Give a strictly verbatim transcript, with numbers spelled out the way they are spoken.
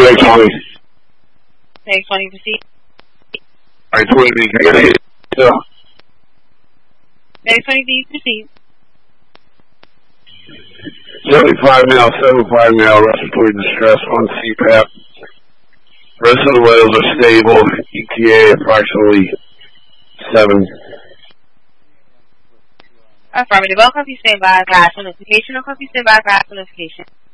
A twenty. A twenty, proceed. A twenty, can I get a hit? Yeah. A twenty B, proceed. seventy-five now, seventy-five now, respiratory distress on C PAP. Rest of the whales are stable. E T A approximately seven. Affirmative. All copy stand by for actual notification. All copy stand by for actual notification.